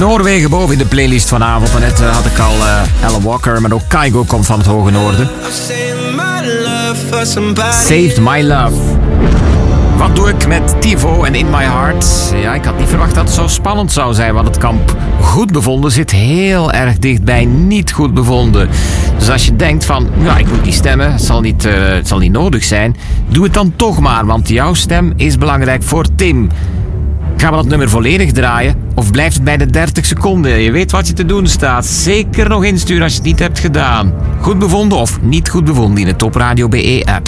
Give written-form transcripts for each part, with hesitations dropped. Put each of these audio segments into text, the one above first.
Noorwegen boven in de playlist vanavond. En net had ik al Alan Walker, maar ook Kygo komt van het hoge noorden. Saved My Love. Wat doe ik met Tivo en In My Heart? Ja, ik had niet verwacht dat het zo spannend zou zijn, want het kamp goed bevonden zit heel erg dicht bij niet goed bevonden. Dus als je denkt van, ja, ik moet niet stemmen, het zal niet nodig zijn, doe het dan toch maar, want jouw stem is belangrijk voor Tim. Gaan we dat nummer volledig draaien? Of blijft het bij de 30 seconden? Je weet wat je te doen staat. Zeker nog insturen als je het niet hebt gedaan. Goed bevonden of niet goed bevonden in de Top Radio BE-app.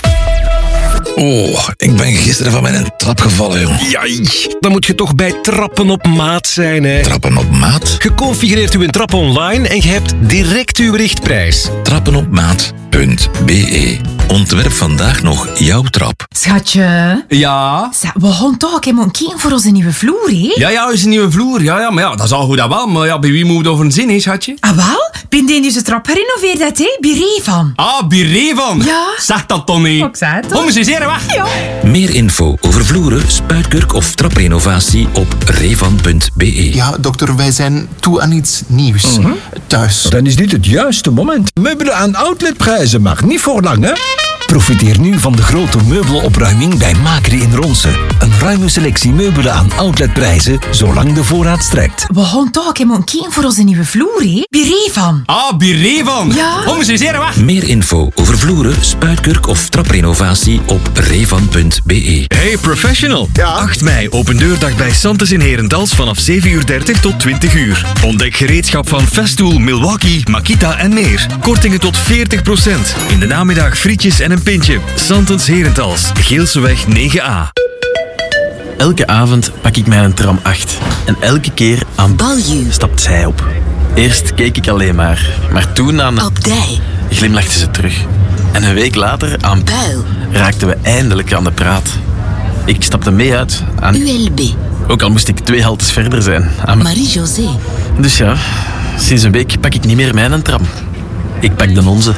Oh, ik ben gisteren van mijn trap gevallen, jong. Jai, dan moet je toch bij Trappen op Maat zijn, hè? Trappen op maat? Je configureert uw trap online en je hebt direct uw richtprijs. Trappenopmaat.be. Ontwerp vandaag nog jouw trap. Schatje. Ja? We gaan toch een keer voor onze nieuwe vloer, hè? Ja, is een nieuwe vloer. Ja, maar ja, dat is al goed dat wel. Maar ja, bij wie moet het over een zin, hè, schatje? Ah, wel? Ben die dus de trap gerenoveerd, dat, hè? Bij Revan. Ah, bij Revan? Ja. Zeg dat dan niet. Ik zei het toch? Kom eens hier, weg. Ja. Meer info over vloeren, spuitkurk of traprenovatie op revan.be. Ja, dokter, wij zijn toe aan iets nieuws. Thuis. Dan is dit het juiste moment. Meubelen aan outletprijzen, maar niet voor lang, hè? Profiteer nu van de grote meubelopruiming bij Macri in Ronsen. Een ruime selectie meubelen aan outletprijzen, zolang de voorraad strekt. We gaan toch een keer voor onze nieuwe vloer, hè? Bij Revan. Ah, bij Revan? Ja. Kom eens hier, weg. Meer info over vloeren, spuitkurk of traprenovatie op revan.be. Hey professional! Ja? 8 mei open deurdag bij Santes in Herentals vanaf 7:30 tot 20 uur. Ontdek gereedschap van Festool, Milwaukee, Makita en meer. Kortingen tot 40%. In de namiddag frietjes en een pintje. Santes Herentals, Geelseweg 9A. Elke avond pak ik mijn tram 8. En elke keer aan Balju stapt zij op. Eerst keek ik alleen maar toen aan op Dij glimlachte ze terug. En een week later aan Buil raakten we eindelijk aan de praat. Ik stapte mee uit aan ULB ook al moest ik 2 haltes verder zijn. Aan Marie-José. Dus ja, sinds een week pak ik niet meer mijn tram. Ik pak de onze.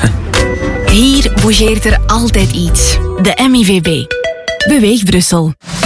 Hier bougeert er altijd iets. De MIVB. Beweeg Brussel.